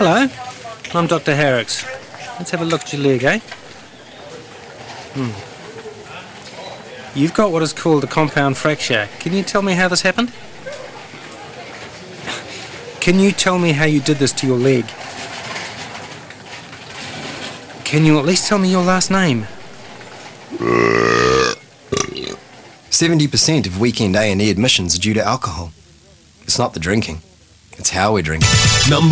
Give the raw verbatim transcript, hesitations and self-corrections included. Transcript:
Hello, I'm Doctor Harricks. Let's have a look at your leg, eh? Hmm. You've got what is called a compound fracture. Can you tell me how this happened? Can you tell me how you did this to your leg? Can you at least tell me your last name? seventy percent of weekend A and E admissions are due to alcohol. It's not the drinking, it's how we're drinking. Number